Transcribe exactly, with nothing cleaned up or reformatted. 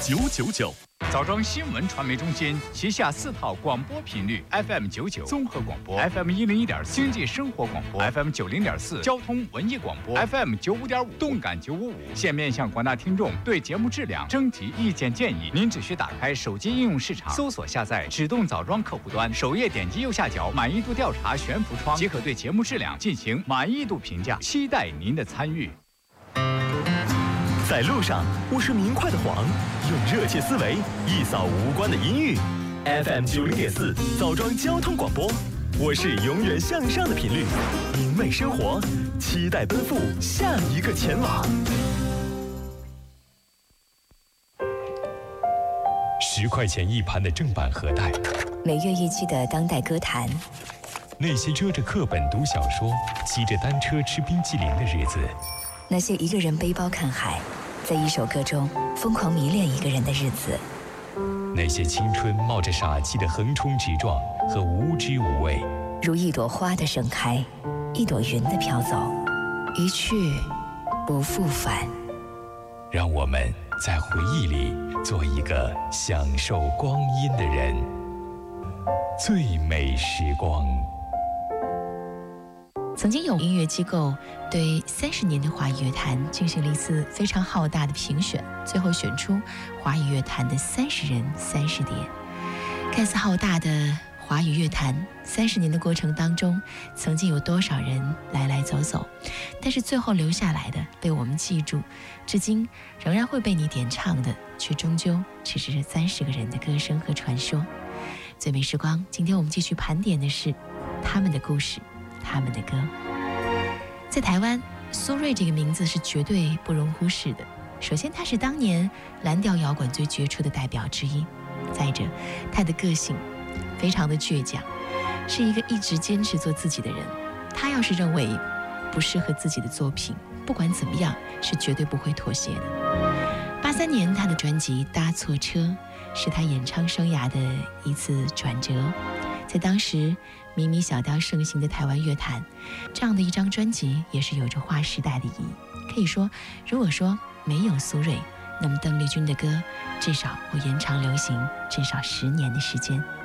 九九九。 枣庄新闻传媒中心旗下四套广播频率 ：F M 九九综合广播 ，F M 一零一点四经济生活广播 ，F M 九零点四交通文艺广播 ，F M 九五点五动感九五五。现面向广大听众对节目质量征集意见建议。您只需打开手机应用市场，搜索下载指动枣庄客户端，首页点击右下角满意度调查悬浮窗，即可对节目质量进行满意度评价。期待您的参与。 在路上，我是明快的黄，用热切思维一扫无关的阴郁。F M 九零点四枣庄交通广播，我是永远向上的频率，明媚生活，期待奔赴下一个前往。 十块钱一盘的正版盒带， 每月一期的当代歌坛， 那些遮着课本读小说、骑着单车吃冰淇淋的日子。 那些一个人背包看海，在一首歌中疯狂迷恋一个人的日子， 那些青春冒着傻气的横冲直撞和无知无畏， 如一朵花的盛开，一朵云的飘走，一去不复返。 让我们在回忆里做一个享受光阴的人，最美时光。 曾经有音乐机构对三十年的华语乐坛进行了一次非常浩大的评选，最后选出华语乐坛的三十人三十点。看似浩大的华语乐坛三十年的过程当中，曾经有多少人来来走走，但是最后留下来的，被我们记住，至今仍然会被你点唱的，却终究只是这三十个人的歌声和传说。最美时光，今天我们继续盘点的是他们的故事，他们的歌。在台湾，苏芮这个名字是绝对不容忽视的。首先，他是当年蓝调摇滚最杰出的代表之一；再者，他的个性非常的倔强，是一个一直坚持做自己的人。他要是认为不适合自己的作品，不管怎么样，是绝对不会妥协的。八三年，他的专辑《搭错车》是他演唱生涯的一次转折。在当时迷你小调盛行的台湾乐坛，这样的一张专辑也是有着划时代的意义。可以说，如果说没有苏芮，那么邓丽君的歌至少会延长流行至少十年的时间。